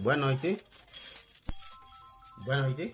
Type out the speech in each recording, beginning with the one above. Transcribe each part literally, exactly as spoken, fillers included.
Boa noite. Boa noite.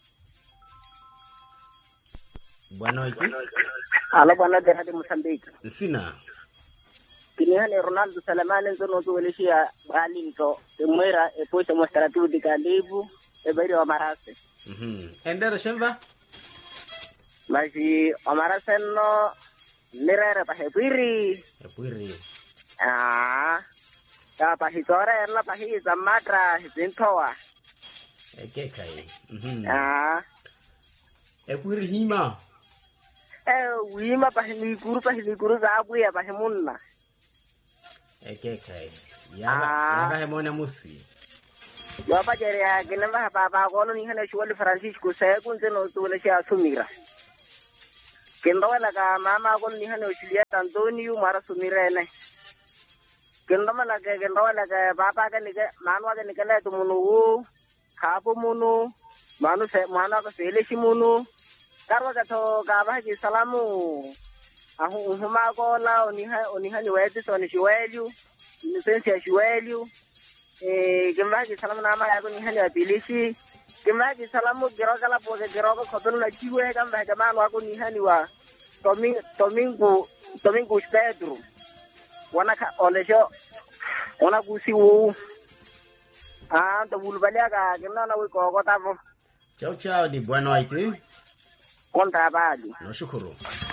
Boa noite. Alô, boa noite, Rádio Moçambique. Sina. Kinihani Ronaldo Salamane nzono tuweleshia balinto emwera epoisa mostrativo de Calibu e bari wa marase. Mhm. Endera shemba? Mas o marase no nirere pa hepiri. Hepiri. Ah. Ya pa hitore la pa hi zamatra zintoa. Eke kai. Mhm. Ah. Hepiri hima. Eh, wima pa ni guru pa ni guru za abu ya pa munna. Eke kai. Yaga yaga hemona musi. Bapa jere ya genamba baba kono ni hana shwali Francisco sai kun zeno tuwele sha sumira. Kendo wala ka mama kono ni hana Juliet Antonio mara sumira ne. Kendo mala ka kendo wala ka baba ka ni ka manwa ka ni kala to munu kapo munu manu se mana ka sele shi munu karwa ka to ka ba ji salamu ahu huma ko la oni ha oni hani wete so ni shwelyu ni sensi ya shwelyu eh gembaji salamu nama yako ni hani abilishi gembaji salamu geroga la boge geroga kotono la chiwe kamba jamano wako ni hani wa toming tomingu tomingu Pedro wana ka olesho wana kusi wu ah to bulbalia ka gemna na wiko ko tavo Ciao ciao di buona noite. Konta bali. Nashukuru.